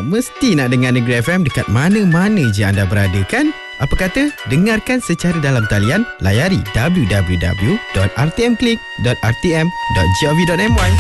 Mesti nak dengar Negeri FM dekat mana-mana je anda berada kan? Apa kata? Dengarkan secara dalam talian, layari www.rtmclick.rtm.gov.my.